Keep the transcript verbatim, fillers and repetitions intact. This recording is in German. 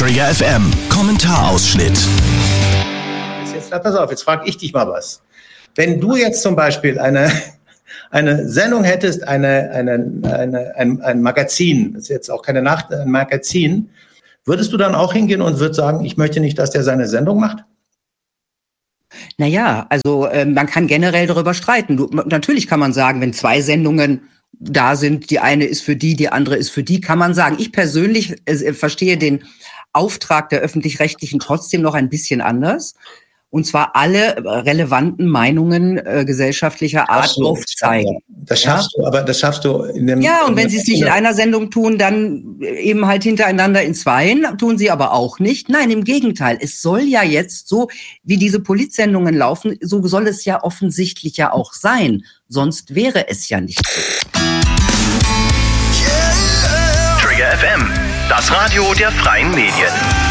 Trigger F M, Kommentarausschnitt. Jetzt, jetzt pass auf, jetzt frage ich dich mal was. Wenn du jetzt zum Beispiel eine, eine Sendung hättest, eine, eine, eine, ein, ein Magazin, das ist jetzt auch keine Nacht, ein Magazin, würdest du dann auch hingehen und würdest sagen, ich möchte nicht, dass der seine Sendung macht? Naja, also äh, man kann generell darüber streiten. Du, natürlich kann man sagen, wenn zwei Sendungen da sind, die eine ist für die, die andere ist für die, kann man sagen. Ich persönlich äh, verstehe den Auftrag der Öffentlich-Rechtlichen trotzdem noch ein bisschen anders. Und zwar alle relevanten Meinungen äh, gesellschaftlicher Art du, aufzeigen. Das schaffst ja? du, aber das schaffst du in dem... Ja, und wenn sie es nicht in einer Sendung tun, dann eben halt hintereinander in zweien, tun sie aber auch nicht. Nein, im Gegenteil. Es soll ja jetzt so, wie diese Politsendungen laufen, so soll es ja offensichtlich ja auch sein. Sonst wäre es ja nicht so. Trigger F M, das Radio der freien Medien.